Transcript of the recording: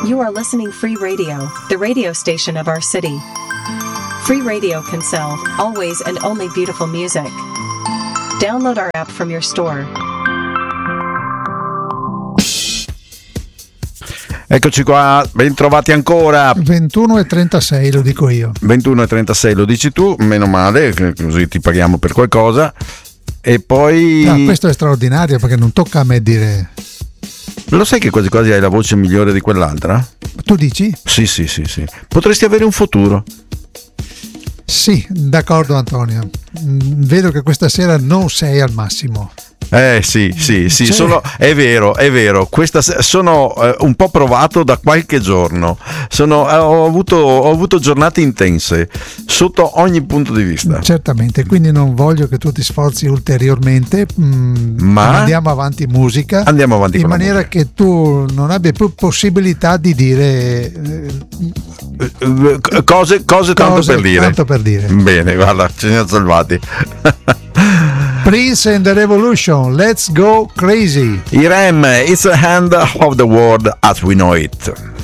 You are listening Free Radio, the radio station of our city. Free Radio can sell always and only beautiful music. Download our app from your store. Eccoci qua, ben trovati ancora. 21:36 lo dico io. 21:36 lo dici tu, meno male, così ti paghiamo per qualcosa. E poi... No, questo è straordinario perché non tocca a me dire... Lo sai che quasi quasi hai la voce migliore di quell'altra? Tu dici? Sì. Potresti avere un futuro. Sì, d'accordo Antonio. Vedo che questa sera non sei al massimo. Sì, è vero. Sono un po' provato da qualche giorno. Ho avuto giornate intense sotto ogni punto di vista. Certamente, quindi non voglio che tu ti sforzi ulteriormente, ma andiamo avanti musica. Andiamo avanti in con maniera che tu non abbia più possibilità di dire cose tanto per dire. Tanto per dire. Bene, guarda, ci siamo salvati. Prince and the Revolution, Let's Go Crazy. Irem, It's the Hand of the World as We Know It.